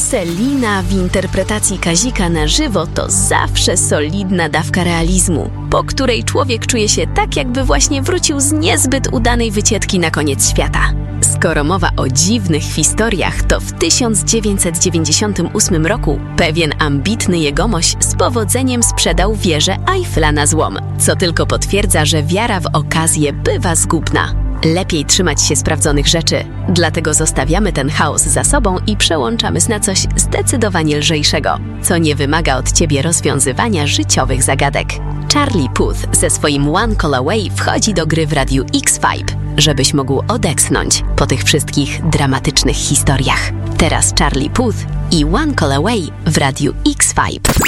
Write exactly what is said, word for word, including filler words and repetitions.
Selina w interpretacji Kazika na żywo to zawsze solidna dawka realizmu, po której człowiek czuje się tak, jakby właśnie wrócił z niezbyt udanej wycieczki na koniec świata. Skoro mowa o dziwnych historiach, to w tysiąc dziewięćset dziewięćdziesiątym ósmym roku pewien ambitny jegomość z powodzeniem sprzedał wieżę Eiffla na złom, co tylko potwierdza, że wiara w okazję bywa zgubna. Lepiej trzymać się sprawdzonych rzeczy, dlatego zostawiamy ten chaos za sobą i przełączamy się na coś zdecydowanie lżejszego, co nie wymaga od ciebie rozwiązywania życiowych zagadek. Charlie Puth ze swoim One Call Away wchodzi do gry w Radiu X-Vibe, żebyś mógł odetchnąć po tych wszystkich dramatycznych historiach. Teraz Charlie Puth i One Call Away w Radiu X-Vibe.